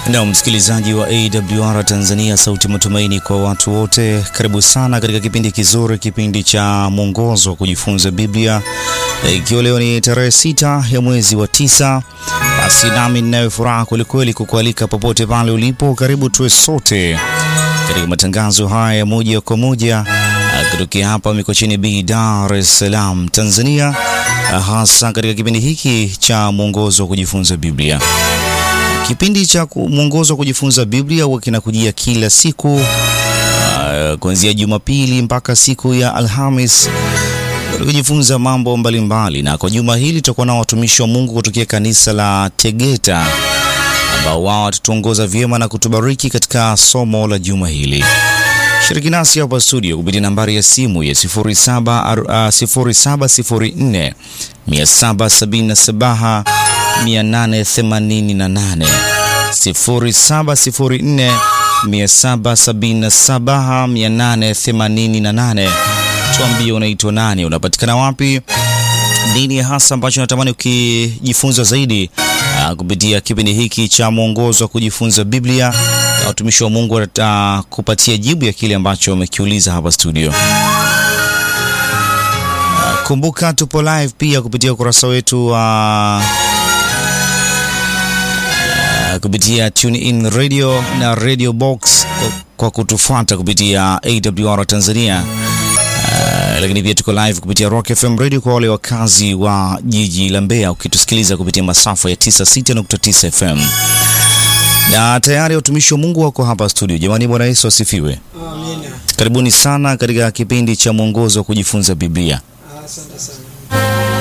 Na msikilizaji wa AWR Tanzania, sauti matumaini kwa watu wote, karibu sana katika kipindi kizuri, kipindi cha mwongozo wa kujifunza Biblia. Ikiwa leo ni tarehe 6 ya mwezi wa 9, basi nami ninayo furaha kwelikweli kukualika popote pale ulipo, karibu tuwe sote katika matangazo haya moja kwa moja kutoka hapa Mikocheni B, Dar es Salaam, Tanzania, hasa katika kipindi hiki cha mwongozo wa kujifunza Biblia. Kipindi cha mwongozo wa kujifunza Biblia huwa kinakujia kila siku kuanzia Jumapili mpaka siku ya Alhamis, kujifunza mambo mbalimbali. Na kwa juma hili tutakuwa na watumishi wa Mungu kutoka kanisa la Tegeta ambao wao watatuongoza vyema na kutubariki katika somo la juma hili. Shiriki nasi hapa studio kupitia nambari ya simu ya 0704 777 888 0704 777 888. Tuambie unaitwa nani, unapatikana wapi, nini hasa ambacho natamani ukijifunza zaidi kupitia kipindi hiki cha mwongozo wa kujifunza Biblia. Watumishi wa Mungu watakupatia jibu ya kile ambacho umekiuliza hapa studio. Kumbuka tupo live pia kupitia ukurasa wetu wa kupitia TuneIn Radio na Radio Box kwa kutufuata kupitia AWR Tanzania. Lakini pia tuko live kupitia Rock FM Radio kwa wale wakazi wa jiji la Mbeya, ukitusikiliza kupitia masafa ya 96.9 FM. Na tayari watumishi wa Mungu wako hapa studio. Jamani, Bwana Yesu asifiwe. Amina. Karibuni sana katika kipindi cha mwongozo wa kujifunza Biblia. Asante sana.